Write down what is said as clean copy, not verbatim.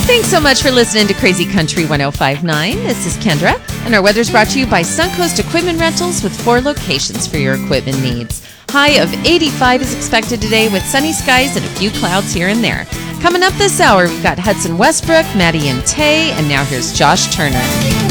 Thanks so much for listening to Crazy Country 105.9. This is Kendra, and our weather's brought to you by Suncoast Equipment Rentals with 4 locations for your equipment needs. High of 85 is expected today with sunny skies and a few clouds here and there. Coming up this hour, we've got Hudson Westbrook, Maddie and Tay, and now here's Josh Turner.